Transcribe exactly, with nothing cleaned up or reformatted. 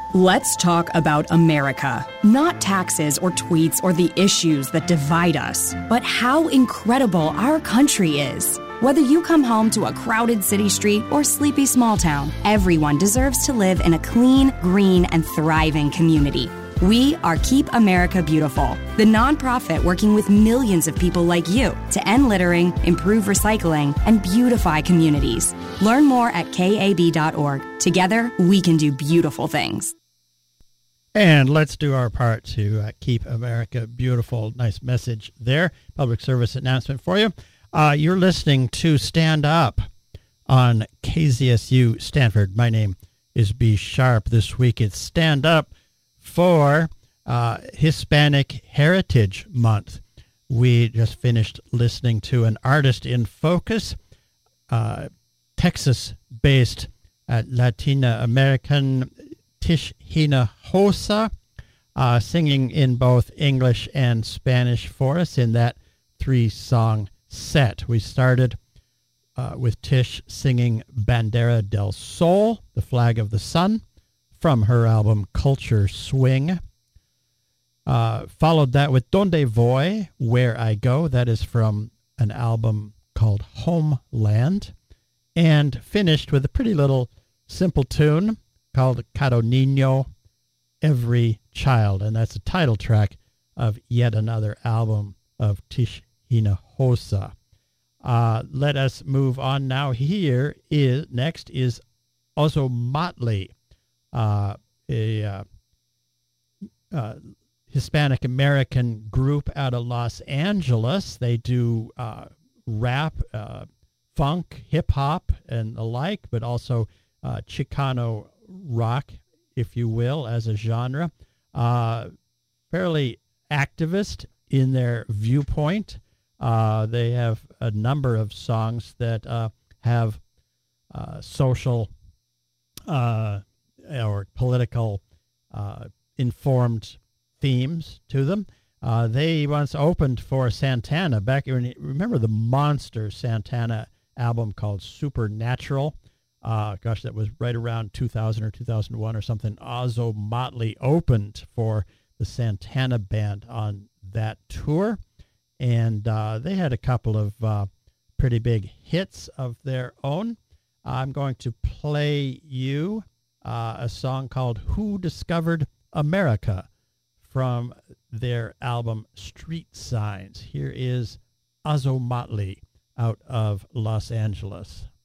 Let's talk about America. Not taxes or tweets or the issues that divide us, but how incredible our country is. Whether you come home to a crowded city street or sleepy small town, everyone deserves to live in a clean, green, and thriving community. We are Keep America Beautiful, the nonprofit working with millions of people like you to end littering, improve recycling, and beautify communities. Learn more at K A B dot org. Together, we can do beautiful things. And let's do our part to uh, keep America beautiful. Nice message there. Public service announcement for you. Uh, you're listening to Stand Up on K Z S U Stanford. My name is B. Sharp. This week it's Stand Up for uh, Hispanic Heritage Month. We just finished listening to an artist in focus, uh, Texas-based uh, Latina American Tish Hinojosa, uh, singing in both English and Spanish for us in that three-song set. We started uh, with Tish singing Bandera del Sol, the Flag of the Sun, from her album Culture Swing. Uh, followed that with Donde Voy, Where I Go. That is from an album called Homeland. And finished with a pretty little simple tune called Cada Niño, Every Child. And that's the title track of yet another album of Tish Hinojosa. Uh, let us move on now. Here is, next is Ozomatli, uh, a uh, uh, Hispanic American group out of Los Angeles. They do uh, rap, uh, funk, hip hop, and the like, but also uh, Chicano rock, if you will, as a genre. Uh, fairly activist in their viewpoint. Uh, they have a number of songs that uh, have uh, social uh, or political uh, informed themes to them. Uh, they once opened for Santana back in, remember the monster Santana album called Supernatural? Uh, gosh, that was right around two thousand or two thousand one or something. Ozomatli opened for the Santana band on that tour. And uh, they had a couple of uh, pretty big hits of their own. I'm going to play you uh, a song called Who Discovered America from their album Street Signs. Here is Ozomatli out of Los Angeles.